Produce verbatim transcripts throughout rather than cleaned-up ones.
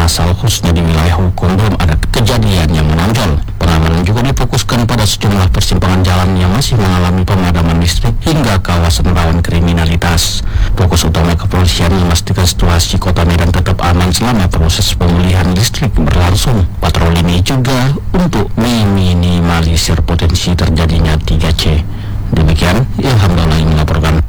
asal khususnya di wilayah hukum belum ada kejadian yang menonjol. Pengamanan juga difokuskan pada sejumlah persimpangan jalan yang masih mengalami pemadaman listrik hingga kawasan rawan kriminalitas. Fokus utama kepolisian memastikan situasi kota Medan tetap aman selama proses pemulihan listrik berlangsung. Patroli ini juga untuk meminimalisir potensi terjadinya tiga C. Demikian, Ilham Daulay melaporkan.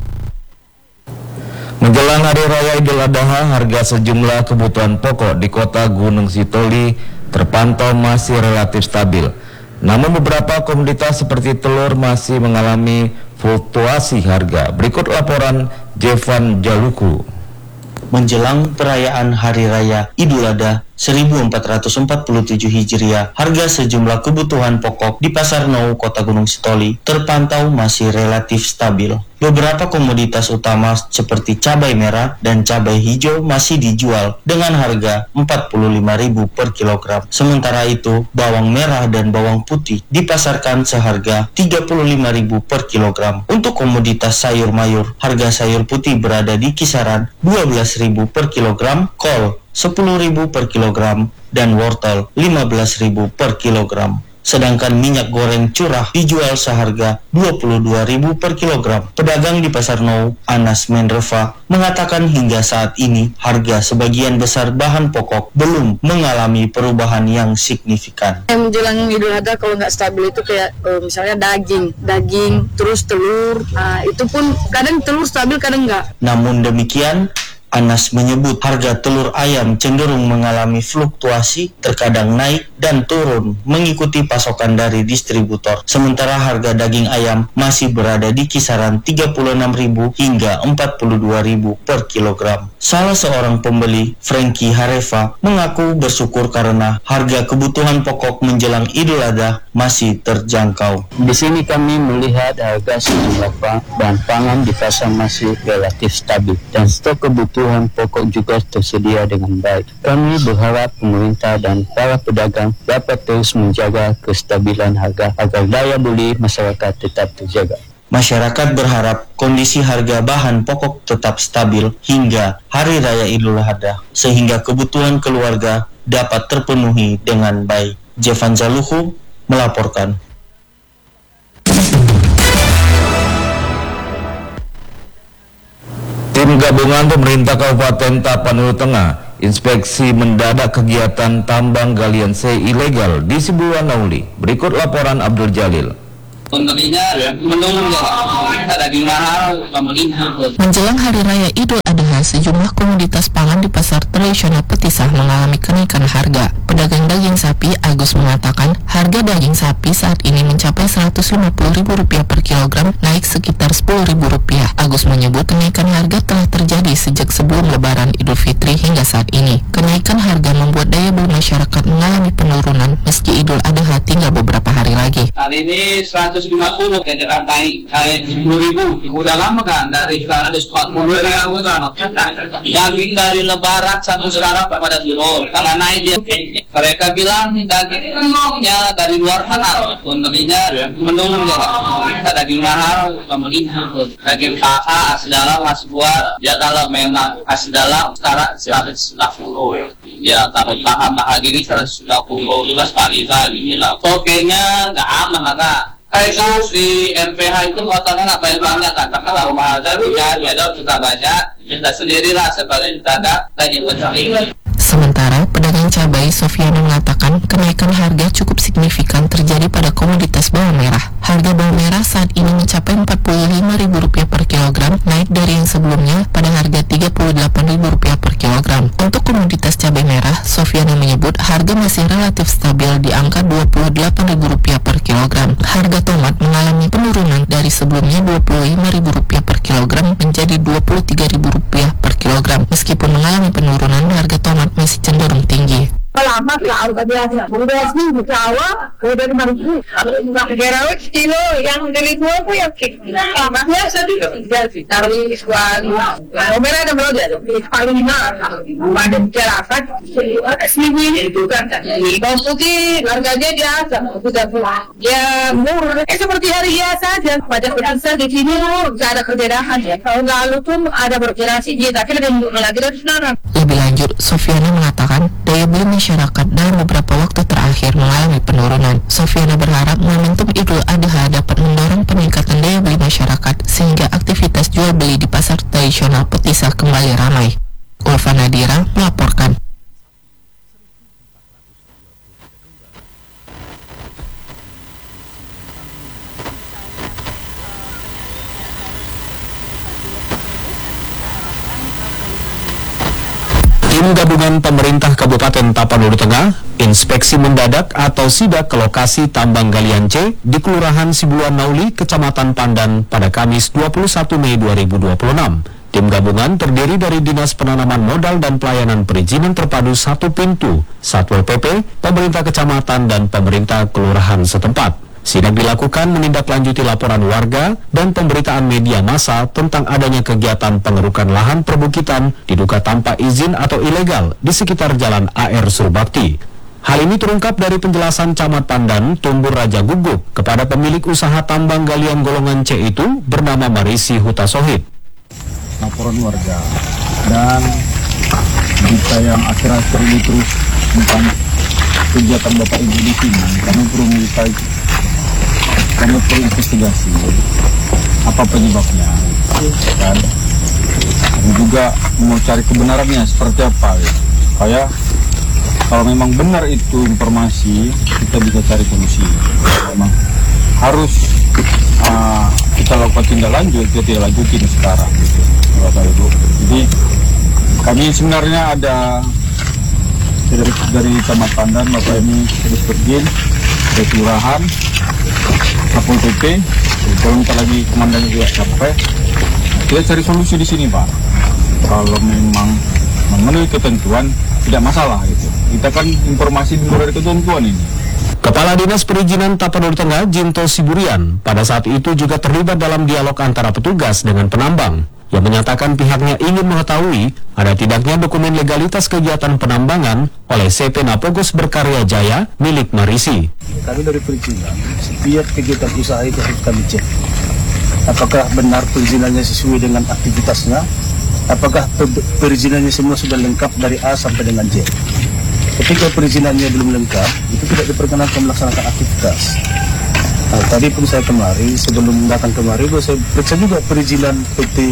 Menjelang Hari Raya Idul Adha, harga sejumlah kebutuhan pokok di kota Gunung Sitoli terpantau masih relatif stabil. Namun beberapa komoditas seperti telur masih mengalami fluktuasi harga. Berikut laporan Jevan Jaluku. Menjelang perayaan Hari Raya Idul Adha seribu empat ratus empat puluh tujuh Hijriah, harga sejumlah kebutuhan pokok di Pasar Nou Kota Gunung Sitoli terpantau masih relatif stabil. Beberapa komoditas utama seperti cabai merah dan cabai hijau masih dijual dengan harga empat puluh lima ribu per kilogram. Sementara itu, bawang merah dan bawang putih dipasarkan seharga tiga puluh lima ribu per kilogram. Untuk komoditas sayur mayur, harga sayur putih berada di kisaran dua belas ribu per kilogram, kol sepuluh ribu per kilogram, dan wortel lima belas ribu per kilogram. Sedangkan minyak goreng curah dijual seharga dua puluh dua ribu per kilogram. Pedagang di Pasar Nou, Anas Menreva, mengatakan hingga saat ini harga sebagian besar bahan pokok belum mengalami perubahan yang signifikan. Menjelang Idul Adha kalau nggak stabil itu kayak uh, misalnya daging, daging, terus telur, nah, itu pun kadang telur stabil kadang nggak. Namun demikian, Anas menyebut harga telur ayam cenderung mengalami fluktuasi, terkadang naik dan turun mengikuti pasokan dari distributor. Sementara harga daging ayam masih berada di kisaran tiga puluh enam ribu hingga empat puluh dua ribu per kilogram. Salah seorang pembeli, Frankie Hareva, mengaku bersyukur karena harga kebutuhan pokok menjelang Idul Adha masih terjangkau. Di sini kami melihat harga sejumlah bahan pangan di pasar masih relatif stabil dan stok kebutuhan pokok juga tersedia dengan baik. Kami berharap pemerintah dan para pedagang dapat terus menjaga kestabilan harga agar daya beli masyarakat tetap terjaga. Masyarakat berharap kondisi harga bahan pokok tetap stabil hingga Hari Raya Idul Adha sehingga kebutuhan keluarga dapat terpenuhi dengan baik. Jevan Jaluhu melaporkan. Tim gabungan pemerintah Kabupaten Tapanuli Tengah inspeksi mendadak kegiatan tambang galian C ilegal di Sibuan Nauli. Berikut laporan Abdul Jalil. Untungnya menunggu ada di mahal pemerintah. Menjelang Hari Raya Idul Adha, sejumlah komoditas pangan di pasar tradisional Petisah mengalami kenaikan harga. Pedagang daging sapi Agus mengatakan harga daging sapi saat ini mencapai seratus lima puluh ribu rupiah per kilogram, naik sekitar sepuluh ribu rupiah. Agus menyebut kenaikan harga telah terjadi sejak sebelum Lebaran Idul Fitri hingga saat ini. Kenaikan harga membuat daya beli masyarakat mengalami penurunan meski Idul Adha tinggal beberapa hari lagi. Hari ini seratus lima puluh, kejekan naik sepuluh ribu. Udah lama kan dari sekarang ada empat puluh ribu kan. Daging dari Lebaran sampai sekarang pada turun. Karena naik dia. Mereka bilang dagingnya dari luar mahal. Untungnya menurun ya. Daging mahal pemerintah. Daging kakak asli dalam masih buat. Ya kalau memang asli dalam sekarang seratus lima puluh. Ya kalau tahap mahal gini seratus lima puluh juga sekali kali lah. Pokoknya nggak aman kakak. Kayak di N P H itu kotornya nggak banyak banget kan, karena kalau mahal dari ya ada kita banyak, kita sendirilah sebagai kita ada lagi mencari. Sementara pedagang cabai Sofiana mengatakan kenaikan harga cukup signifikan terjadi pada komoditas bawang merah. Harga bawang merah saat ini mencapai empat puluh lima ribu rupiah per kilogram, naik dari yang sebelumnya pada harga tiga puluh delapan ribu rupiah per kilogram. Untuk komoditas cabai merah, Sofiana menyebut harga masih relatif stabil di angka dua puluh delapan ribu rupiah per kilogram. Harga tomat mengalami penurunan dari sebelumnya dua puluh lima ribu rupiah per kilogram menjadi dua puluh tiga ribu rupiah per kilogram. Meskipun mengalami penurunan, harga tomat masih cenderung tinggi. Lama kau tadi aja, udah sih Jawa, udah di mana sih? Gerawat kilo yang dari gua aku yang kecil. Biasa di jadi taruh sekolah. Nomor ada berapa dia? Paling lima. Pada jelasan, seminggu ini itu kan. Bawang putih harganya biasa, sudah pulang. Ya murah. Eh seperti hari biasa aja. Pada pemirsa di sini nggak ada perbedaan ya. Tahun lalu tuh ada perbedaan sih, tapi lebih murah lagi dari sekarang. Lebih lanjut, Sofiana mengatakan daya beli masyarakat dalam beberapa waktu terakhir mengalami penurunan. Sofiana berharap momentum Idul Adha dapat mendorong peningkatan daya beli masyarakat sehingga aktivitas jual beli di pasar tradisional Petisah kembali ramai. Ulfa Nadira melaporkan. Tim Gabungan Pemerintah Kabupaten Tapanuli Tengah inspeksi mendadak atau sidak ke lokasi tambang galian C di Kelurahan Sibuluan Nauli, Kecamatan Pandan pada Kamis dua puluh satu Mei dua ribu dua puluh enam. Tim gabungan terdiri dari Dinas Penanaman Modal dan Pelayanan Perizinan Terpadu Satu Pintu, Satpol P P, pemerintah kecamatan dan pemerintah kelurahan setempat. Sidak dilakukan menindaklanjuti laporan warga dan pemberitaan media massa tentang adanya kegiatan pengerukan lahan perbukitan diduga tanpa izin atau ilegal di sekitar Jalan A R Surbakti. Hal ini terungkap dari penjelasan Camat Pandan, Tumbur Raja Guguk, kepada pemilik usaha tambang galian golongan C itu bernama Marisi Huta Sohid. Laporan warga dan berita yang akhir-akhir ini terus tentang kegiatan Bapak Ibu di sini, kami perlu minta kami perlu investigasi apa penyebabnya, dan kami juga mau cari kebenarannya seperti apa, ya. Supaya kalau memang benar itu informasi, kita bisa cari solusi. Memang harus uh, kita lakukan tindak lanjut, kita tidak lanjutin sekarang, gitu, Bapak Ibu. Jadi kami sebenarnya ada dari dari Camat Pandan, Bapak ini terus pergi ke kelurahan, Satpol P P, kalau kita lagi komandan juga sampai, kita cari solusi di sini, Pak. Kalau memang memenuhi ketentuan, tidak masalah gitu. Kita kan informasi di luar dari ketentuan ini. Kepala Dinas Perizinan Tapanuli Tengah, Jinto Siburian, pada saat itu juga terlibat dalam dialog antara petugas dengan penambang, yang menyatakan pihaknya ingin mengetahui ada tidaknya dokumen legalitas kegiatan penambangan oleh C P Napogos Berkarya Jaya milik Marisi. Kami dari perizinan, setiap kegiatan usaha itu harus kami cek. Apakah benar perizinannya sesuai dengan aktivitasnya? Apakah perizinannya semua sudah lengkap dari A sampai dengan Z? Ketika perizinannya belum lengkap, itu tidak diperkenankan melaksanakan aktivitas. Nah, tadi pun saya kemari, sebelum datang kemari, saya periksa juga perizinan P T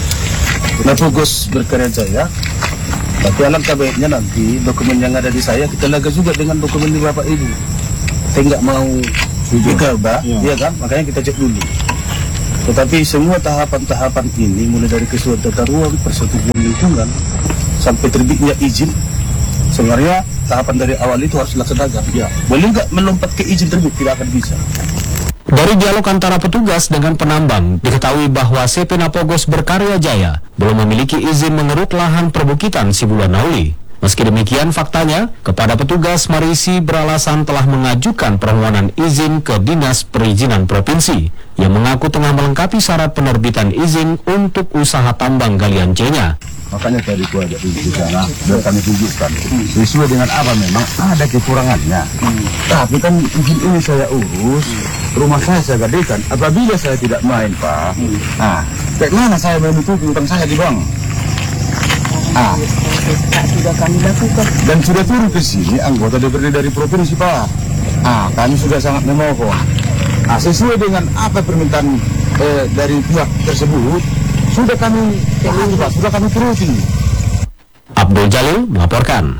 Napogos Berkarya Jaya. Tapi alangkah baiknya nanti dokumen yang ada di saya kita laga juga dengan dokumen di Bapak Ibu. Saya nggak mau digabah, ya. Ya kan? Makanya kita cek dulu. Tetapi semua tahapan-tahapan ini, mulai dari keseluruhan tata ruang, persetujuan lingkungan, sampai terbitnya izin, sebenarnya tahapan dari awal itu harus dilaksanakan. Ya. Boleh nggak melompat ke izin terbit? Tidak akan bisa. Dari dialog antara petugas dengan penambang, diketahui bahwa C P Napogos Berkarya Jaya belum memiliki izin mengeruk lahan perbukitan Sibuluan Nauli. Meski demikian, faktanya, kepada petugas Marisi beralasan telah mengajukan permohonan izin ke Dinas Perizinan Provinsi, yang mengaku tengah melengkapi syarat penerbitan izin untuk usaha tambang galian C-nya. Makanya tadi aku ajak di sana, biar kami tunjukkan sesuai dengan apa memang ada kekurangannya. Hmm. Tapi kan izin ini saya urus, rumah saya saya gadekan. Apabila saya tidak main, Pak, hmm. nah, bagaimana saya menutupi utang saya di bank? Ah, sudah kami lakukan. Dan sudah turun ke sini anggota D P R D dari provinsi, Pak. Ah, kami sudah sangat memohon. Ah, sesuai dengan apa permintaan eh, dari pihak tersebut, sudah kami telusuri, Pak, sudah kami terusin. Abdul Jalil melaporkan.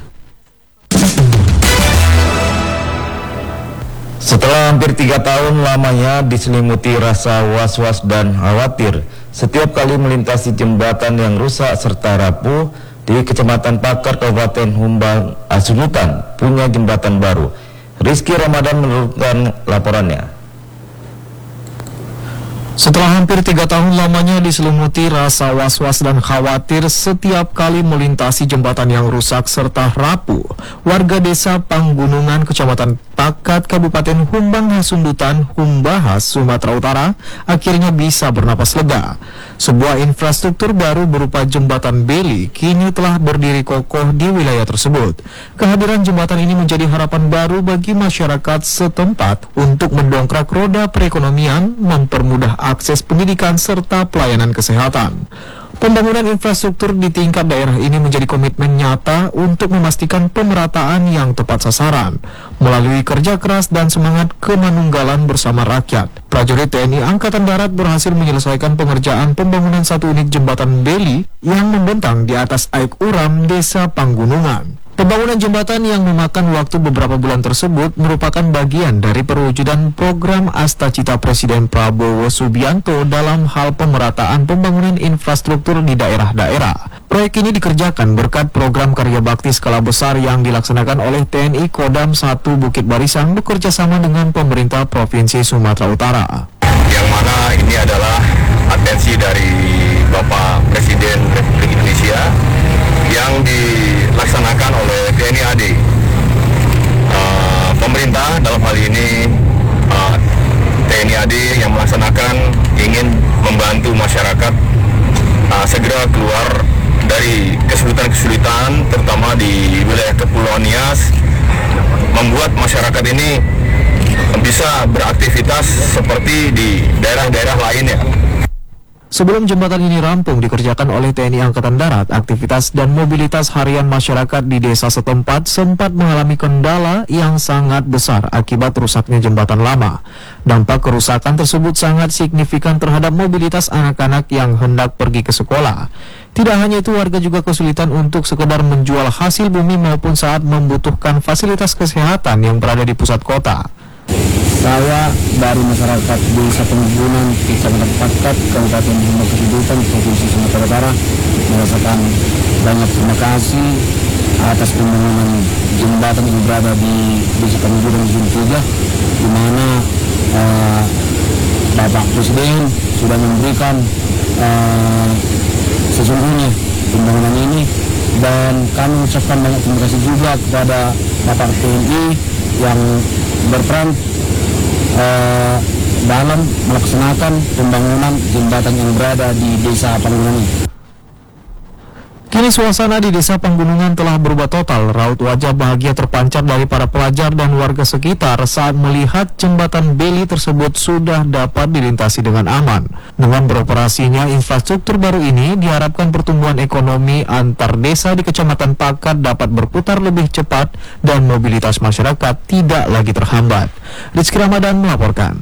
Setelah hampir tiga tahun lamanya diselimuti rasa was-was dan khawatir setiap kali melintasi jembatan yang rusak serta rapuh di Kecamatan Pakar, Kabupaten Humbang, Asunutan, punya jembatan baru. Rizky Ramadan menurunkan laporannya. Setelah hampir tiga tahun lamanya diselimuti rasa was-was dan khawatir setiap kali melintasi jembatan yang rusak serta rapuh, warga desa Panggunungan, Kecamatan Pakat, Kabupaten Humbang Hasundutan, Humbahas, Sumatera Utara, akhirnya bisa bernapas lega. Sebuah infrastruktur baru berupa jembatan beli kini telah berdiri kokoh di wilayah tersebut. Kehadiran jembatan ini menjadi harapan baru bagi masyarakat setempat untuk mendongkrak roda perekonomian, mempermudah akses pendidikan serta pelayanan kesehatan. Pembangunan infrastruktur di tingkat daerah ini menjadi komitmen nyata untuk memastikan pemerataan yang tepat sasaran. Melalui kerja keras dan semangat kemanunggalan bersama rakyat, prajurit T N I Angkatan Darat berhasil menyelesaikan pengerjaan pembangunan satu unit jembatan beli yang membentang di atas Aik Uram, Desa Panggunungan. Pembangunan jembatan yang memakan waktu beberapa bulan tersebut merupakan bagian dari perwujudan program Astacita Presiden Prabowo Subianto dalam hal pemerataan pembangunan infrastruktur di daerah-daerah. Proyek ini dikerjakan berkat program karya bakti skala besar yang dilaksanakan oleh T N I Kodam satu Bukit Barisan bekerjasama dengan pemerintah Provinsi Sumatera Utara. Yang mana ini adalah atensi dari Bapak Presiden Republik Indonesia yang dilaksanakan oleh T N I A D. Uh, pemerintah dalam hal ini uh, T N I A D yang melaksanakan ingin membantu masyarakat uh, segera keluar dari kesulitan-kesulitan terutama di wilayah Kepulauan Nias, membuat masyarakat ini bisa beraktivitas seperti di daerah-daerah lainnya. Sebelum jembatan ini rampung dikerjakan oleh T N I Angkatan Darat, aktivitas dan mobilitas harian masyarakat di desa setempat sempat mengalami kendala yang sangat besar akibat rusaknya jembatan lama. Dampak kerusakan tersebut sangat signifikan terhadap mobilitas anak-anak yang hendak pergi ke sekolah. Tidak hanya itu, warga juga kesulitan untuk sekedar menjual hasil bumi maupun saat membutuhkan fasilitas kesehatan yang berada di pusat kota. Saya dari masyarakat Desa Panggunungan, Kecamatan Pakat, Kabupaten Humbang Hasundutan, Provinsi Sumatera Utara, merasakan banyak terima kasih atas pembangunan jembatan yang berada di Desa Panggunungan Zona tiga, di mana uh, Bapak Presiden sudah memberikan uh, sesungguhnya pembangunan ini, dan kami mengucapkan banyak terima kasih juga kepada Bapak T N I yang berperan uh, dalam melaksanakan pembangunan jembatan yang berada di Desa Panggunungan. Kini suasana di Desa Panggunungan telah berubah total. Raut wajah bahagia terpancar dari para pelajar dan warga sekitar saat melihat jembatan beli tersebut sudah dapat dilintasi dengan aman. Dengan beroperasinya infrastruktur baru ini, diharapkan pertumbuhan ekonomi antar desa di Kecamatan Pakat dapat berputar lebih cepat dan mobilitas masyarakat tidak lagi terhambat. Rizky Ramadan melaporkan.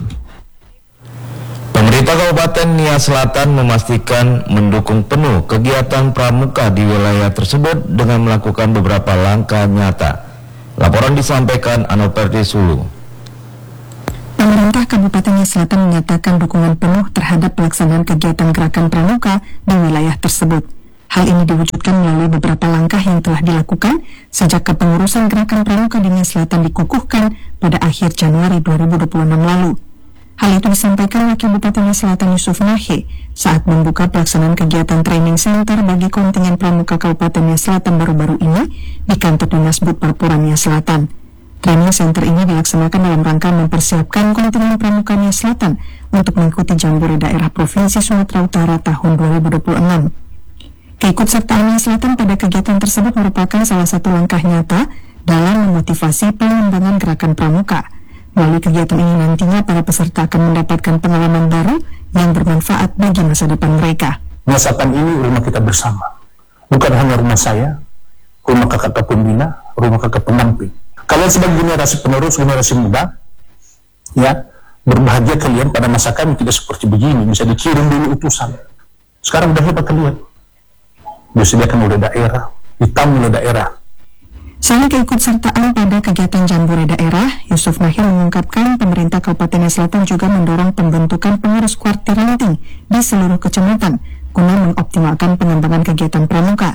Pemerintah Kabupaten Nias Selatan memastikan mendukung penuh kegiatan pramuka di wilayah tersebut dengan melakukan beberapa langkah nyata. Laporan disampaikan Anoperti Sulu. Pemerintah Kabupaten Nias Selatan menyatakan dukungan penuh terhadap pelaksanaan kegiatan gerakan pramuka di wilayah tersebut. Hal ini diwujudkan melalui beberapa langkah yang telah dilakukan sejak kepengurusan gerakan pramuka di Nias Selatan dikukuhkan pada akhir Januari dua ribu dua puluh enam lalu. Hal itu disampaikan Wakil Bupati Nias Selatan Yusuf Nahe saat membuka pelaksanaan kegiatan training center bagi kontingen pramuka Kabupaten Nias Selatan baru-baru ini di kantor Dinas Bud Parpura Nias Selatan. Training center ini dilaksanakan dalam rangka mempersiapkan kontingen pramuka Nias Selatan untuk mengikuti Jambore Daerah Provinsi Sumatera Utara tahun dua ribu dua puluh enam. Keikutsertaan Nias Selatan pada kegiatan tersebut merupakan salah satu langkah nyata dalam memotivasi pengembangan gerakan pramuka. Melalui kegiatan ini nantinya para peserta akan mendapatkan pengalaman baru yang bermanfaat bagi masa depan mereka. Nias Selatan ini rumah kita bersama. Bukan hanya rumah saya, rumah kakak pembina, rumah kakak pendamping. Kalian sebagai generasi penerus, generasi muda, ya, berbahagia kalian pada masa kami tidak seperti begini, bisa dikirim dulu utusan. Sekarang udah hebat kalian. Disediakan oleh daerah, ditamu oleh daerah. Selain keikutsertaan pada kegiatan Jambore Daerah, Yusuf Nahe mengungkapkan pemerintah Kabupaten Nias Selatan juga mendorong pembentukan pengurus kuartir ranting di seluruh kecamatan guna mengoptimalkan pengembangan kegiatan pramuka.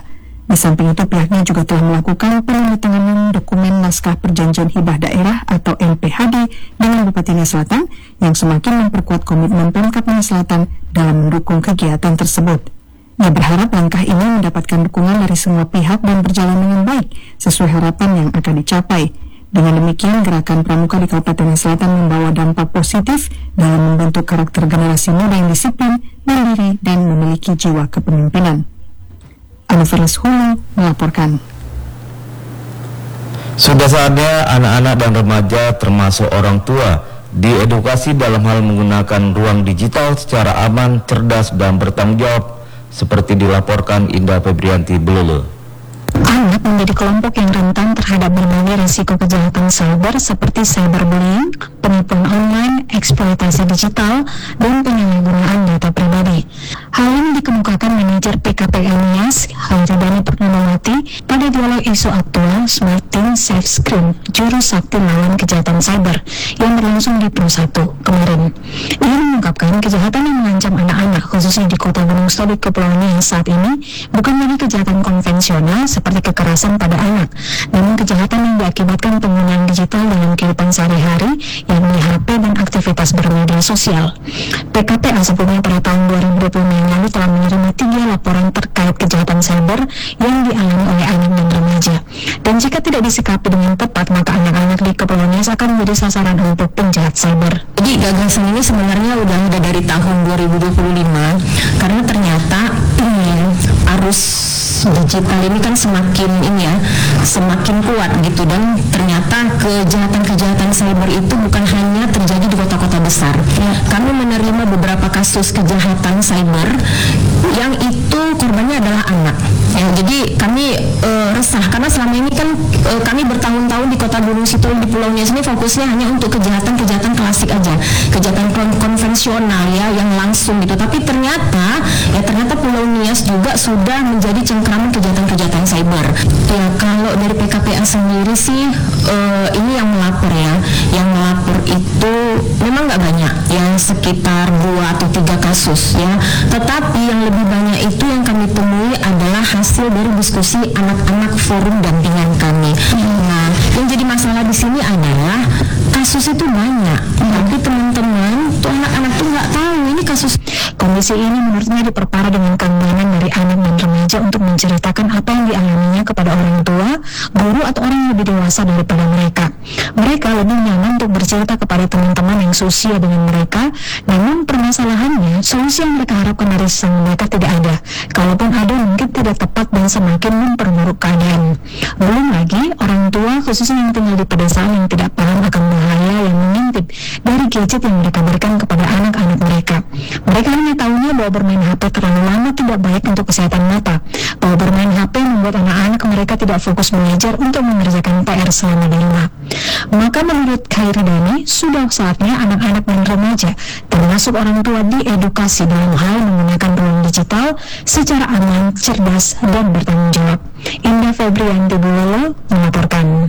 Di samping itu, pihaknya juga telah melakukan penandatanganan dokumen naskah perjanjian hibah daerah atau N P H D dengan Bupati Nia Selatan yang semakin memperkuat komitmen Pemkab Nia Selatan dalam mendukung kegiatan tersebut. Ia berharap langkah ini mendapatkan dukungan dari semua pihak dan berjalan dengan baik sesuai harapan yang akan dicapai. Dengan demikian, gerakan pramuka di Kabupaten Nia Selatan membawa dampak positif dalam membentuk karakter generasi muda yang disiplin, mandiri, dan memiliki jiwa kepemimpinan. Aniferes Hulu melaporkan. Sudah saatnya anak-anak dan remaja termasuk orang tua diedukasi dalam hal menggunakan ruang digital secara aman, cerdas, dan bertanggung jawab, seperti dilaporkan Indah Febrianti Belulu. Anak menjadi kelompok yang rentan terhadap berbagai risiko kejahatan cyber seperti cyberbullying, penipuan online, eksploitasi digital, dan penyalahgunaan data pribadi. Hal ini dikemukakan manajer P K P N I A S, Hairidani Purnamawati, pada dialog isu aktual Smart Teen Safe Screen, Juru Sakti Lawan Kejahatan Cyber, yang berlangsung di Pro satu kemarin. Ia mengungkapkan kejahatan yang mengancam anak-anak, khususnya di Kota Gunung Sitoli, Kepulauan Nias saat ini, bukan lagi kejahatan konvensional seperti kekerasan pada anak, namun kejahatan yang diakibatkan penggunaan digital dalam kehidupan sehari-hari, yakni H P dan aktivitas bermedia sosial. P K P A sebelumnya pada tahun dua ribu dua puluh yang lalu telah menerima tiga laporan terkait kejahatan cyber yang dialami oleh anak dan remaja. Dan jika tidak disikapi dengan tepat, maka anak-anak di Kepulauan Nias akan menjadi sasaran untuk penjahat cyber. Jadi gagasan ini sebenarnya udah ada dari tahun dua ribu dua puluh lima, karena ternyata hmm, arus digital ini kan semakin ini ya, semakin kuat gitu, dan ternyata kejahatan-kejahatan cyber itu bukan hanya terjadi di kota-kota besar. Ya. Kami menerima beberapa kasus kejahatan cyber yang itu korbannya adalah anak. Ya, jadi kami e, resah karena selama ini kan e, kami bertahun-tahun di Kota Gunung Sitoli di Pulau Nias ini fokusnya hanya untuk kejahatan-kejahatan klasik aja, kejahatan kon konvensional ya yang langsung gitu. Tapi ternyata ya ternyata Pulau Nias juga sudah menjadi cengkraman kejahatan-kejahatan cyber. Ya kalau dari P K P A sendiri sih e, ini yang melapor ya, yang melapor itu memang nggak banyak, yang sekitar dua atau tiga kasus ya. Tetapi yang lebih banyak itu yang kami temui adalah hasil dari diskusi anak-anak forum dampingan kami. Nah, yang jadi masalah di sini adalah kasus itu banyak, tapi teman-teman tuh anak-anak tuh nggak tahu ini kasus. Kondisi ini menurutnya diperparah dengan keengganan dari anak dan remaja untuk menceritakan apa yang dialaminya kepada orang tua, guru, atau orang yang lebih dewasa daripada mereka. Mereka lebih nyaman untuk bercerita kepada teman-teman yang seusia dengan mereka, namun permasalahannya solusi yang mereka harapkan dari sang mereka tidak ada. Kalaupun ada, mungkin tidak tepat dan semakin memperburuk keadaan. Belum lagi orang tua, khususnya yang tinggal di pedesaan, yang tidak paham akan bahaya yang mengintip dari gadget yang mereka berikan kepada anak-anak mereka. Mereka hanya tahunya bahwa bermain H P terlalu lama tidak baik untuk kesehatan mata, bahwa bermain H P membuat anak-anak mereka tidak fokus belajar untuk mengerjakan P R selama di rumah. Maka menurut Hairidani, sudah saatnya anak-anak dan remaja, termasuk orang tua, diedukasi dalam hal menggunakan ruang digital secara aman, cerdas, dan bertanggung jawab. Indah Febrianti Bulolo melaporkan.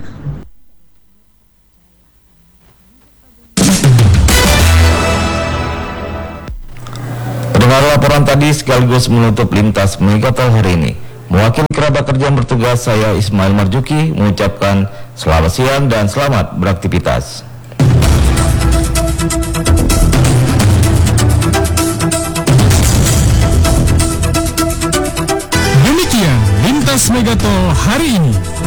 Pendengar, laporan tadi sekaligus menutup lintas Megatol hari ini. Mewakili kerabat kerja yang bertugas, saya Ismail Marjuki mengucapkan selamat siang dan selamat beraktivitas. Demikian lintas Megatol hari ini.